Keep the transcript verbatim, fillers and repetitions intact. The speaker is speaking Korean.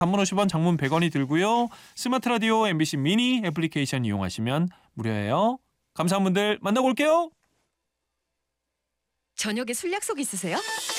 단문 오십 원, 장문 백 원이 들고요. 스마트 라디오 엠비씨 미니 애플리케이션 이용하시면 무료예요. 감사한 분들 만나고 올게요. 저녁에 술 약속 있으세요?